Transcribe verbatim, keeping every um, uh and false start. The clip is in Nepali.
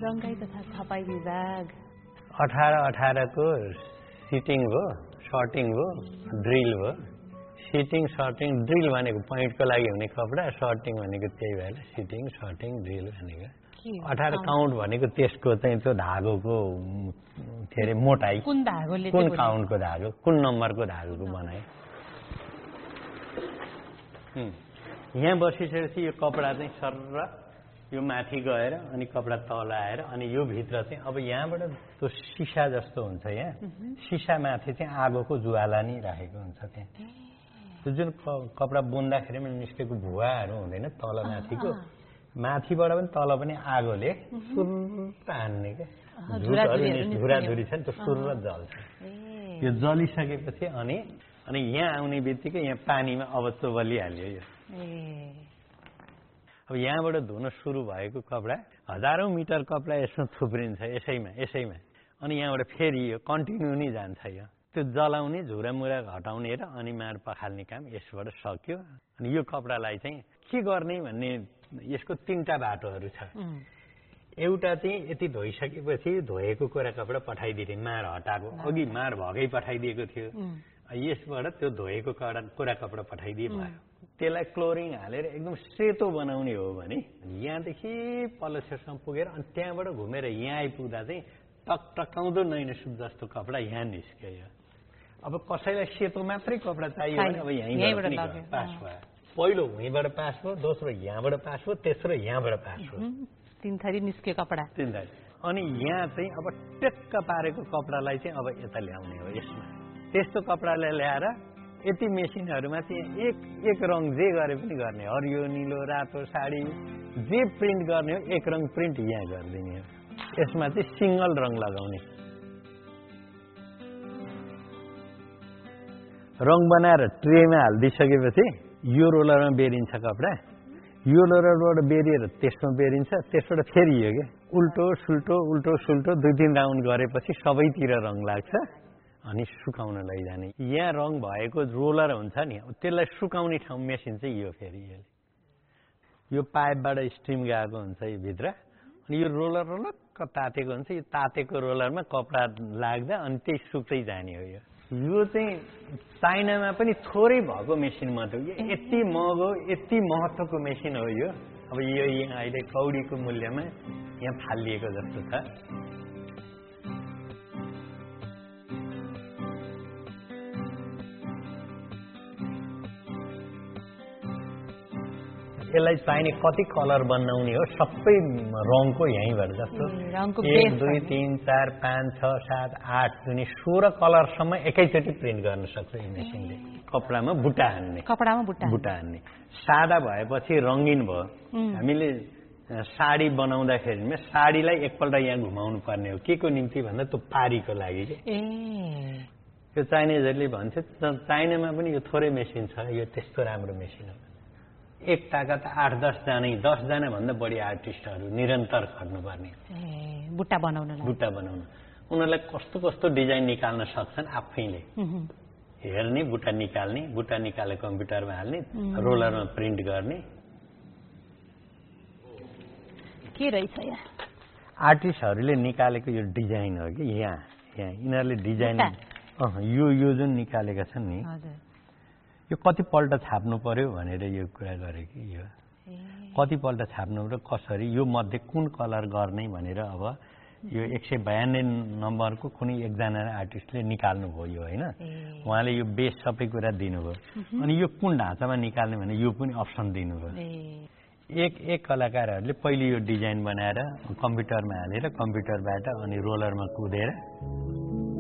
रङ्गाई तथा छपाई विभाग अठार अठार को सिटिङ भयो, सर्टिङ भयो, ड्रिल भयो। सिटिङ सर्टिङ ड्रिल भनेको पोइन्टको लागि हुने कपडा, सर्टिङ भनेको त्यही भएर सिटिङ सर्टिङ ड्रिल भनेको। अठार काउन्ट भनेको त्यसको चाहिँ त्यो धागोको के अरे मोटाइ, कुन धागोले कुन काउन्टको धागो, कुन नम्बरको धागोको बनाए। यहाँ बसिसकेपछि यो कपडा चाहिँ सर्र यो माथि गएर अनि कपडा तल आएर अनि यो भित्र चाहिँ अब यहाँबाट त्यो सिसा जस्तो हुन्छ, यहाँ सिसा माथि चाहिँ आगोको ज्वाला नै राखेको हुन्छ। त्यहाँ त्यो जुन कपडा बुन्दाखेरि निस्केको भुवाहरू हुँदैन तल माथिको, माथिबाट पनि तल पनि आगोले सुर्र हान्ने क्या, धुराधुरी छ नि त्यो सुर्र जल्छ। यो जलिसकेपछि अनि अनि यहाँ आउने बित्तिकै यहाँ पानीमा अब चोबलिहाल्यो यो। अब यहाँबाट धुन सुरु भएको कपडा हजारौं मिटर कपडा यसमा थुप्रिन्छ यसैमा यसैमा अनि यहाँबाट फेरि यो कन्टिन्यू नै जान्छ। यो त्यो जलाउने झुरामुरा हटाउने र अनि माड पखाल्ने काम यसबाट सक्यो। अनि यो कपडालाई चाहिँ के गर्ने भन्ने यसको तीनटा बाटोहरू छ। एउटा चाहिँ यति धोइसकेपछि धोएको कोरा कपडा पठाइदिने, माड हटाएको अघि माड भगै पठाइदिएको थियो, यसबाट त्यो धोएको कडा कोरा कपडा पठाइदिए भयो। त्यसलाई क्लोरिन हालेर एकदम सेतो बनाउने हो भने यहाँदेखि पल्लोछेउसम्म पुगेर अनि त्यहाँबाट घुमेर यहाँ आइपुग्दा चाहिँ टकटकाउँदो नैनसुप जस्तो कपडा यहाँ निस्क्यो। अब कसैलाई सेतो मात्रै कपडा चाहियो भने अब यहीँबाट पास भयो। पहिलो यहीँबाट पास भयो, दोस्रो यहाँबाट पास भयो, तेस्रो यहाँबाट पास भयो। तीन थरी निस्क्यो कपडा तीन थरी। अनि यहाँ चाहिँ अब टेक्क पारेको कपडालाई चाहिँ अब यता ल्याउने हो। यसमा त्यस्तो कपडालाई ल्याएर यति मेसिनहरूमा चाहिँ एक एक रङ जे गरे पनि गर्ने, हरियो निलो रातो साडी जे प्रिन्ट गर्ने हो एक रङ प्रिन्ट यहाँ गरिदिने हो। यसमा चाहिँ सिङ्गल रङ लगाउने, रङ बनाएर ट्रेमा हालिदिइसकेपछि यो रोलरमा बेरिन्छ कपडा, यो रोलरबाट बेरिएर त्यसमा बेरिन्छ, त्यसबाट फेरि यो क्या उल्टो सुल्टो उल्टो सुल्टो दुई तिन राउन्ड गरेपछि सबैतिर रङ लाग्छ अनि सुकाउन लैजाने। यहाँ रङ भएको रोलर हुन्छ नि त्यसलाई सुकाउने ठाउँ मेसिन चाहिँ यो। फेरि यो पाइपबाट स्ट्रिम गएको हुन्छ यो भित्र अनि यो रोलर रोलक्क तातेको हुन्छ। यो तातेको रोलरमा कपडा लाग्दा अनि त्यही सुक्दै जाने हो। यो यो चाहिँ चाइनामा पनि थोरै भएको मेसिन मात्र हो। यो यति महँगो यति महत्त्वको मेसिन हो यो। अब यो यहाँ अहिले कौडीको मूल्यमा यहाँ फालिएको जस्तो छ। यसलाई चाहिने कति कलर बनाउने हो सबै रङको यहीँबाट जस्तो एक दुई तिन चार पाँच छ सात आठ जुनी सोह्र कलरसम्म एकैचोटि प्रिन्ट गर्न सक्छ यो मेसिनले। कपडामा बुट्टा हान्ने, कपडामा बुट्टा बुट्टा हान्ने। सादा भएपछि रङ्गिन भयो। हामीले साडी बनाउँदाखेरि साडीलाई एकपल्ट यहाँ घुमाउनु पर्ने हो के को निम्ति भन्दा त्यो पारीको लागि के। यो चाइनिजहरूले भन्छ चाइनामा पनि यो थोरै मेसिन छ, यो त्यस्तो राम्रो मेसिन हो। एक ताका त आठ दसजना दसजना भन्दा बढी आर्टिस्टहरू निरन्तर खट्नुपर्ने बुट्टा बनाउन बुट्टा बनाउन। उनीहरूलाई कस्तो कस्तो डिजाइन निकाल्न सक्छन् आफैले हेर्ने, बुट्टा निकाल्ने, बुट्टा निकालेर कम्प्युटरमा हाल्ने, रोलरमा प्रिन्ट गर्ने। के रहेछ यहाँ आर्टिस्टहरूले निकालेको यो डिजाइन हो कि यहाँ यहाँ यिनीहरूले डिजाइन यो यो जुन निकालेका छन् नि यो कतिपल्ट छाप्नु पर्यो भनेर यो कुरा गरे कि यो कतिपल्ट छाप्नु र कसरी यो मध्ये कुन कलर गर्ने भनेर अब यो एक सय बयानब्बे नम्बरको कुनै एकजना आर्टिस्टले निकाल्नु भयो होइन। उहाँले यो बेस सबै कुरा दिनुभयो अनि यो कुन ढाँचामा निकाल्ने भने यो पनि अप्सन दिनुभयो। एक एक कलाकारहरूले पहिले यो डिजाइन बनाएर कम्प्युटरमा हालेर कम्प्युटरबाट अनि रोलरमा कुदेर